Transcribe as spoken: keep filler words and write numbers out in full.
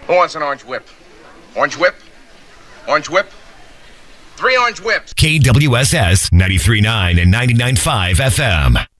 Who wants an orange whip? Orange whip? Orange whip? Three orange whips. K W S S ninety-three point nine and ninety-nine point five F M.